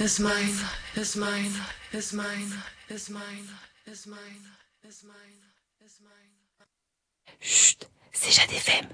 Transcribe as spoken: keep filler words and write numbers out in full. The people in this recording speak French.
is mine, is mine, is mine, is mine, is mine, is mine, is mine. Chut, c'est Jade F M.